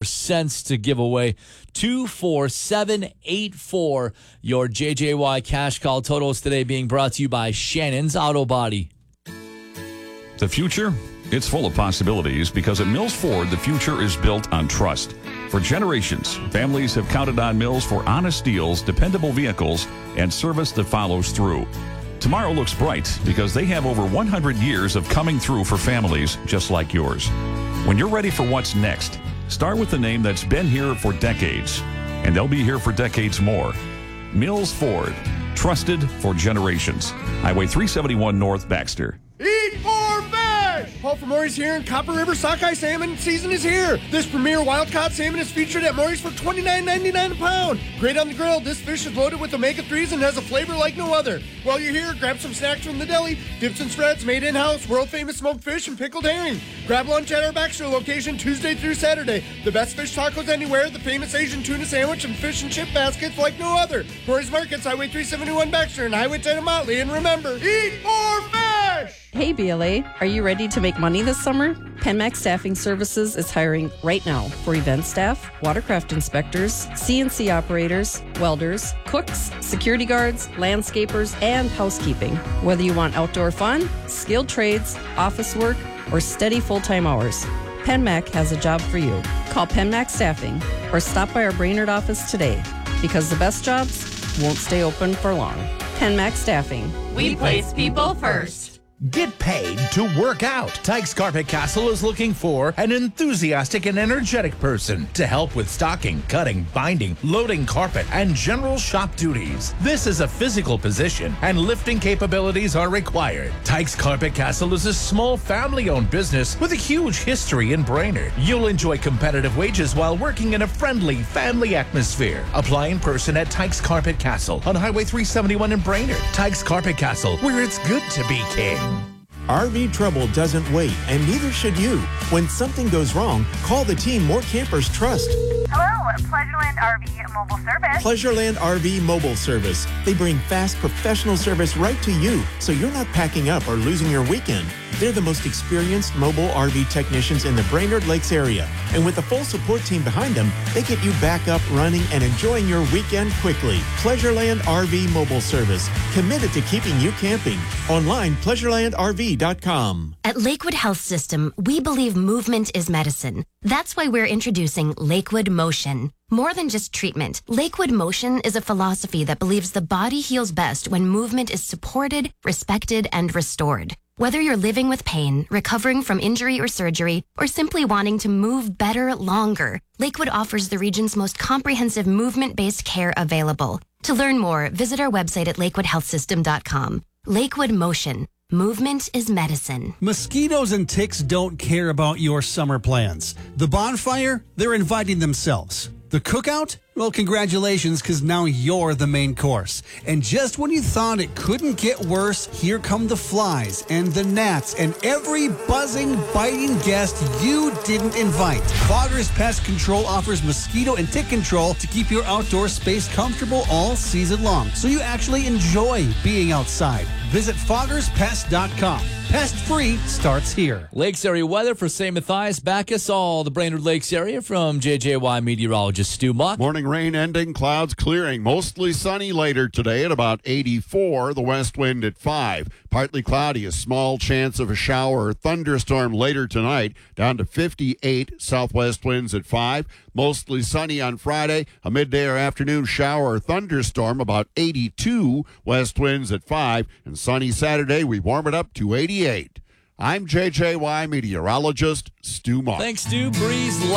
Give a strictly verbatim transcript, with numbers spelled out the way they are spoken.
cents to give away. two four seven eight four. Your J J Y cash call totals today being brought to you by Shannon's Auto Body. The future? It's full of possibilities because at Mills Ford, the future is built on trust. For generations, families have counted on Mills for honest deals, dependable vehicles, and service that follows through. Tomorrow looks bright because they have over one hundred years of coming through for families just like yours. When you're ready for what's next, start with the name that's been here for decades, and they'll be here for decades more. Mills Ford, trusted for generations. Highway three seventy-one North, Baxter. Eat more fish! Paul from Maury's here, and Copper River sockeye salmon season is here. This premier wild-caught salmon is featured at Maury's for twenty-nine ninety-nine a pound. Great on the grill, this fish is loaded with omega threes and has a flavor like no other. While you're here, grab some snacks from the deli, dips and spreads made in-house, world-famous smoked fish and pickled herring. Grab lunch at our Baxter location Tuesday through Saturday. The best fish tacos anywhere, the famous Asian tuna sandwich, and fish and chip baskets like no other. Maury's Markets, Highway three seventy-one Baxter and Highway ten in Motley. And remember, eat more fish! Hey B L A, are you ready to make money this summer? PenMax Staffing Services is hiring right now for event staff, watercraft inspectors, C N C operators, welders, cooks, security guards, landscapers, and housekeeping. Whether you want outdoor fun, skilled trades, office work, or steady full-time hours, PenMac has a job for you. Call PenMax Staffing or stop by our Brainerd office today because the best jobs won't stay open for long. PenMax Staffing. We place people first. Get paid to work out. Tykes Carpet Castle is looking for an enthusiastic and energetic person to help with stocking, cutting, binding, loading carpet, and general shop duties. This is a physical position, and lifting capabilities are required. Tykes Carpet Castle is a small family-owned business with a huge history in Brainerd. You'll enjoy competitive wages while working in a friendly family atmosphere. Apply in person at Tykes Carpet Castle on Highway three seventy-one in Brainerd. Tykes Carpet Castle, where it's good to be king. R V trouble doesn't wait, and neither should you. When something goes wrong, call the team more campers trust. Hello, Pleasureland R V Mobile Service. Pleasureland R V Mobile Service. They bring fast, professional service right to you, so you're not packing up or losing your weekend. They're the most experienced mobile R V technicians in the Brainerd Lakes area. And with a full support team behind them, they get you back up, running, and enjoying your weekend quickly. Pleasureland R V Mobile Service. Committed to keeping you camping. Online, pleasureland R V dot com. At Lakewood Health System, we believe movement is medicine. That's why we're introducing Lakewood Motion. More than just treatment, Lakewood Motion is a philosophy that believes the body heals best when movement is supported, respected, and restored. Whether you're living with pain, recovering from injury or surgery, or simply wanting to move better longer, Lakewood offers the region's most comprehensive movement-based care available. To learn more, visit our website at lakewood health system dot com. Lakewood Motion. Movement is medicine. Mosquitoes and ticks don't care about your summer plans. The bonfire, they're inviting themselves. The cookout? Well, congratulations, because now you're the main course. And just when you thought it couldn't get worse, here come the flies and the gnats and every buzzing, biting guest you didn't invite. Foggers Pest Control offers mosquito and tick control to keep your outdoor space comfortable all season long, so you actually enjoy being outside. Visit foggers pest dot com. Pest free starts here. Lakes area weather for Saint Matthias, Bacchus, all the Brainerd Lakes area from J J Y meteorologist Stu Muck. Morning rain ending, clouds clearing. Mostly sunny later today at about eighty-four. The west wind at five. Partly cloudy, a small chance of a shower or thunderstorm later tonight, down to fifty-eight. Southwest winds at five. Mostly sunny on Friday. A midday or afternoon shower or thunderstorm, about eighty-two. West winds at five. And sunny Saturday, we warm it up to eighty-eight. I'm J J Y meteorologist Stu Muck. Thanks, Stu. Breeze light.